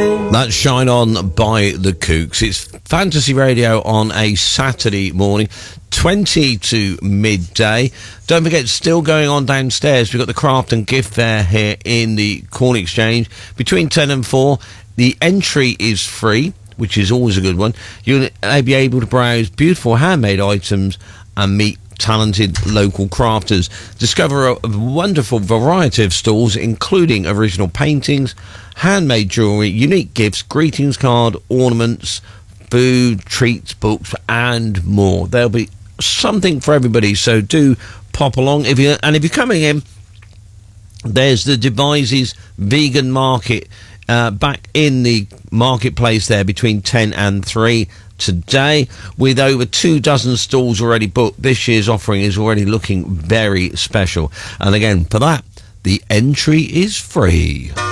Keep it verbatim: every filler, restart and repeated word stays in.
That's Shine On by the Kooks. It's Fantasy Radio on a Saturday morning, twenty to midday. Don't forget, still going on downstairs, we've got the craft and gift fair here in the Corn Exchange. Between ten and four, the entry is free, which is always a good one. You'll be able to browse beautiful handmade items and meet talented local crafters. Discover a wonderful variety of stalls, including original paintings, handmade jewellery, unique gifts, greetings card, ornaments, food, treats, books, and more. There'll be something for everybody, so do pop along. If you and if you're coming in, there's the Devizes Vegan Market uh, back in the marketplace there between ten and three today, with over two dozen stalls already booked. This year's offering is already looking very special, and again, for that, the entry is free.